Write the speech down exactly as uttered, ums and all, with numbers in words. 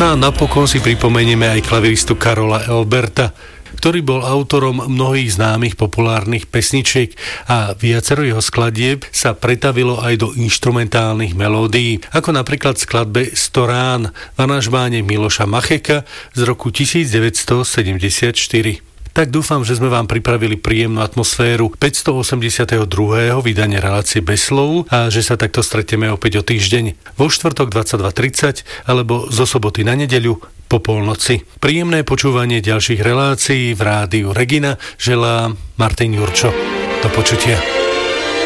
A napokon si pripomenieme aj klaviristu Karola Elberta, ktorý bol autorom mnohých známych populárnych pesničiek a viacero jeho skladieb sa pretavilo aj do inštrumentálnych melódií, ako napríklad v skladbe sto rán v aranžmáne Miloša Macheka z roku devätnásťsedemdesiatštyri. Tak dúfam, že sme vám pripravili príjemnú atmosféru päťstoosemdesiateho druhého vydania relácie Bez slov a že sa takto stretneme opäť o týždeň vo štvrtok dvadsaťdva tridsať alebo zo soboty na nedeľu po polnoci. Príjemné počúvanie ďalších relácií v rádiu Regina želá Martin Jurčo. Do počutia.